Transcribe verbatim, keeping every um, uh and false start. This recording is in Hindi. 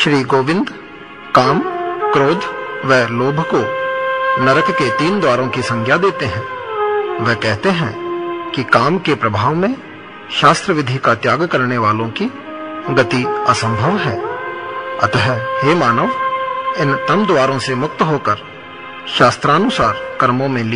श्री गोविंद काम, क्रोध व लोभ को नरक के तीन द्वारों की संज्ञा देते हैं। वह कहते हैं कि काम के प्रभाव में शास्त्र विधि का त्याग करने वालों की गति असंभव है। अतः हे मानव, इन तम द्वारों से मुक्त होकर शास्त्रानुसार कर्मों में